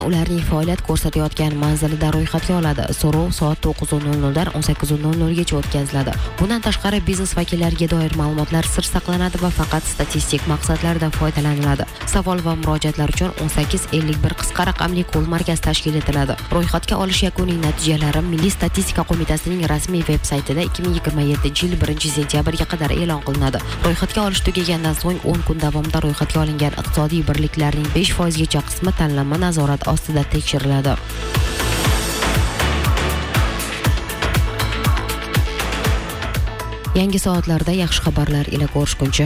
ularning faoliyat ko'rsatayotgan manzilida ro'yxatga oladi. So'rov soat 9:00 dan 18:00 gacha o'tkaziladi. Bundan tashqari biznes vakillariga doir ma'lumotlar sir saqlanadi va faqat statistik maqsadlarda foydalaniladi. Savol va murojaatlar uchun 1851 qisqa raqamli kol markaz tashkil etiladi. Ro'yxatga olish yakuniy natijalari Milliy statistika qo'mitasining rasmiy veb-saytida 2027-yil 1-sentyabrga qadar e'lon qilinadi. Ro'yxatga olish tugagandan so'ng 10 kun davomida ro'yxatga olingan iqtisodiy birliklarning 5% gacha qismi tanlanma nazorat ostida tekshiriladi. Yangi soatlarda yaxshi xabarlar ila ko'rishguncha.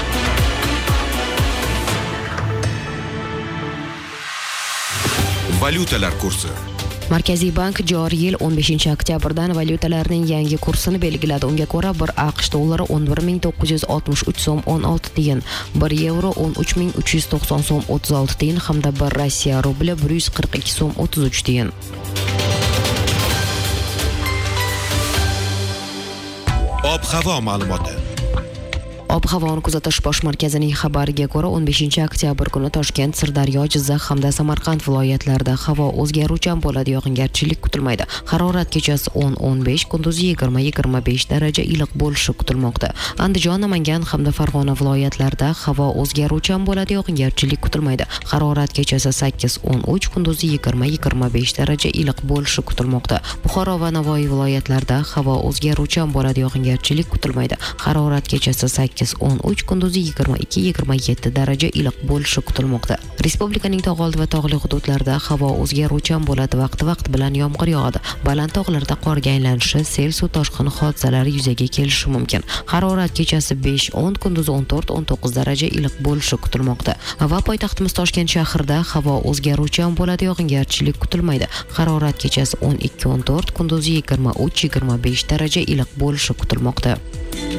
Valyutalar kursi. Markaziy bank joriy yil 15-oktyabrdan valyutalarning yangi kursini belgiladi. Unga ko'ra 1 AQSh dollari 11.963 so'm 16 tiyin, 1 yevro 13.390 so'm 36 tiyin hamda 1 Rossiya rubli 142 so'm 33 tiyin. Ob-havo ma'lumoti. Ob-havoni kuzatish bosh markazining xabariga ko'ra 15-oktyabr kuni Toshkent, Sirdaryo, Jizzax hamda Samarqand viloyatlarida havo o'zgaruvchan bo'ladi, yog'ingarchilik kutilmaydi. Harorat kechasi 10-15, kunduzi 20-25 daraja iliq bo'lishi kutilmoqda. Andijon, Namangan hamda Farg'ona viloyatlarida havo o'zgaruvchan bo'ladi, yog'ingarchilik kutilmaydi. Harorat kechasi 8-13, kunduzi 20-25 daraja iliq bo'lishi kutilmoqda. Buxoro va Navoiy viloyatlarida havo o'zgaruvchan bo'ladi, yog'ingarchilik kutilmaydi. Harorat kechasi 8-13, kunduzi 22-27 daraja iliq bo'lishi kutilmoqda. Respublikaning tog' oldi va tog'li hududlarida havo o'zgaruvchan bo'ladi, vaqti bilan yomg'ir yog'adi. Baland tog'larda qorga aylanishi, sel, suv toshqini hodisalari yuzaga kelishi mumkin. Harorat kechasi 5-10, kunduzi 14-19 daraja iliq bo'lishi kutilmoqda. Va poytaxtimiz Toshkent shahrida havo o'zgaruvchan bo'ladi, yog'ingarchilik kutilmaydi. Harorat kechasi 12-14, kunduzi 23-25 daraja iliq bo'lishi kutilmoqda.